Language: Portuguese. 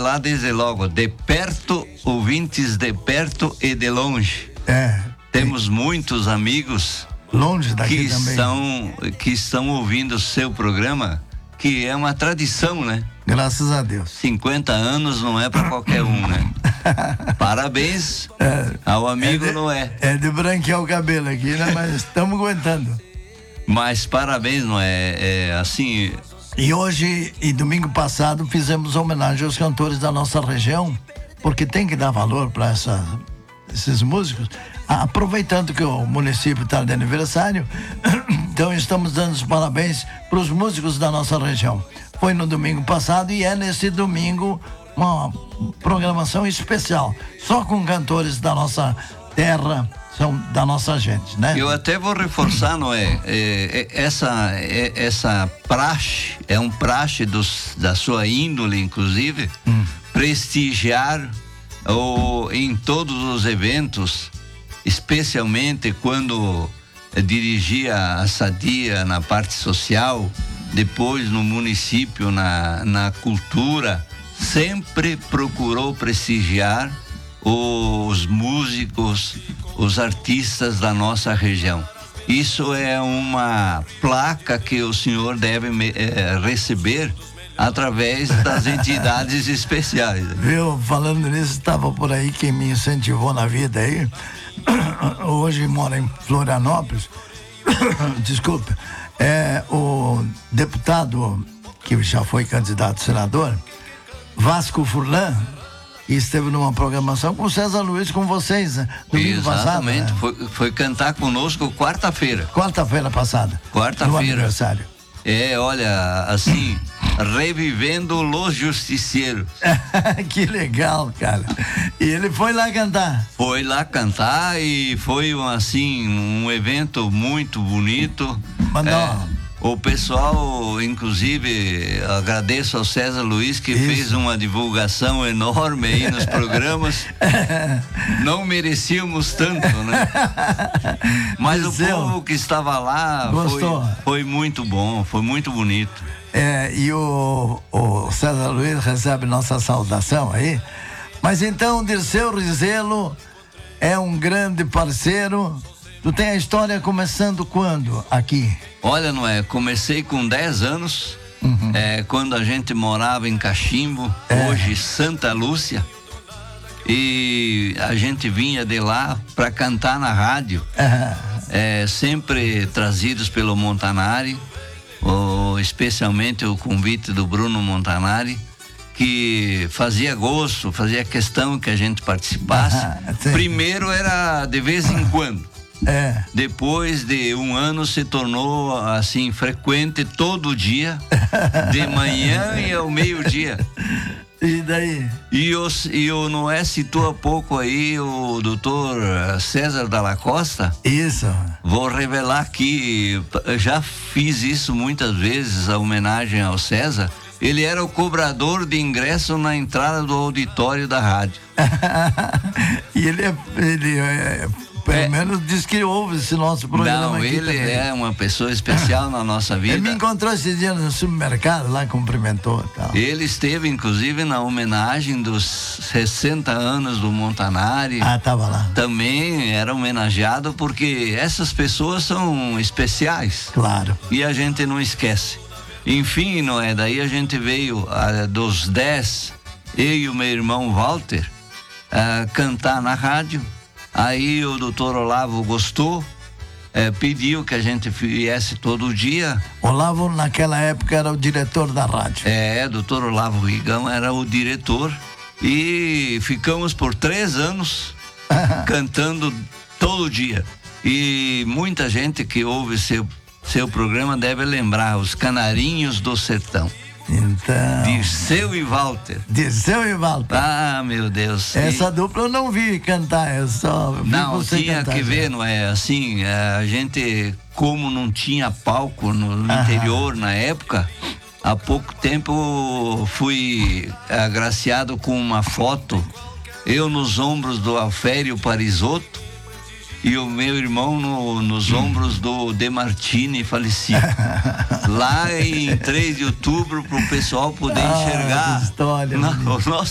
lá desde logo, de perto, ouvintes de perto e de longe. Temos muitos amigos longe daqui que estão ouvindo o seu programa, que é uma tradição, né? Graças a Deus. 50 anos não é para qualquer um, né? Parabéns ao amigo Noé. É de branquear o cabelo aqui, né? Mas estamos aguentando. Mas parabéns, Noé. É assim. E hoje e domingo passado fizemos homenagem aos cantores da nossa região, porque tem que dar valor para esses músicos. Aproveitando que o município está de aniversário, então estamos dando os parabéns para os músicos da nossa região. Foi no domingo passado e é nesse domingo uma programação especial, só com cantores da nossa terra, são da nossa gente, né? Eu até vou reforçar, Noé, essa praxe, é um praxe da sua índole, inclusive, prestigiar em todos os eventos, especialmente quando dirigia a Sadia na parte social, depois no município, na cultura, sempre procurou prestigiar os músicos, os artistas da nossa região. Isso é uma placa que o senhor deve receber através das entidades especiais. Viu? Falando nisso, estava por aí quem me incentivou na vida aí. Hoje mora em Florianópolis. Desculpa. É o deputado que já foi candidato a senador, Vasco Furlan, que esteve numa programação com o César Luiz, com vocês, né? Domingo passado. Exatamente, né? Foi cantar conosco quarta-feira. Quarta-feira passada. Quarta-feira. No aniversário. Olha, assim, revivendo Los Justiceiros. Que legal, cara. E ele foi lá cantar. Foi lá cantar e foi, assim, um evento muito bonito. O pessoal, inclusive, agradeço ao César Luiz que fez uma divulgação enorme aí nos programas. Não merecíamos tanto, né? Mas o povo que estava lá foi muito bom, foi muito bonito. E o César Luiz recebe nossa saudação aí. Mas então, Dirceu Rizelo é um grande parceiro. Tu tem a história começando quando aqui? Olha, Noé, comecei com 10 anos, quando a gente morava em Cachimbo, hoje Santa Lúcia, e a gente vinha de lá para cantar na rádio, sempre trazidos pelo Montanari, especialmente o convite do Bruno Montanari, que fazia gosto, fazia questão que a gente participasse. Primeiro era de vez em quando. Depois de um ano se tornou assim frequente todo dia, de manhã e ao meio-dia. E daí? E o Noé citou há pouco aí o doutor César Dalla Costa. Isso. Vou revelar que já fiz isso muitas vezes, a homenagem ao César. Ele era o cobrador de ingresso na entrada do auditório da rádio. E ele pelo menos diz que ouve esse nosso programa. Não, ele é uma pessoa especial na nossa vida. Ele me encontrou esse dia no supermercado, lá cumprimentou e tal. Ele esteve, inclusive, na homenagem dos 60 anos do Montanari. Tava lá. Também era homenageado porque essas pessoas são especiais. Claro. E a gente não esquece. Enfim, Noé, daí a gente veio dos 10, eu e o meu irmão Walter, cantar na rádio. Aí o doutor Olavo gostou, pediu que a gente viesse todo dia. Olavo naquela época era o diretor da rádio. Doutor Olavo Rigão era o diretor e ficamos por 3 anos cantando todo dia. E muita gente que ouve seu programa deve lembrar os Canarinhos do Sertão. Então... Dirceu e Walter. Dirceu e Walter. Meu Deus. Essa dupla eu não vi cantar, eu só vi você tinha cantar, que ver, não é? Assim, a gente, como não tinha palco no interior na época, há pouco tempo fui agraciado com uma foto, eu nos ombros do Alfério Parisotto e o meu irmão nos ombros do De Martini falecido. Lá em 3 de outubro, para o pessoal poder enxergar história, o nosso